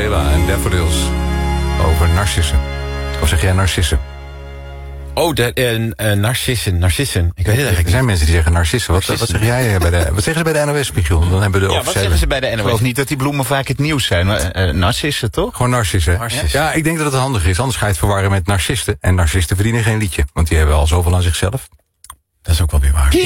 Bela en Daffodils. Over narcissen. Of zeg jij narcissen? Oh, narcissen. Ik weet het eigenlijk niet. Er zijn mensen die zeggen narcissen. Wat zeg jij bij de... Wat zeggen ze bij de NOS, Michiel? Dan hebben we de wat zeggen ze bij de NOS? Ik geloof niet dat die bloemen vaak het nieuws zijn. Maar narcissen, toch? Gewoon narcissen. Ja, ik denk dat het handig is. Anders ga je het verwarren met narcisten. En narcisten verdienen geen liedje. Want die hebben al zoveel aan zichzelf. Dat is ook wel weer waar.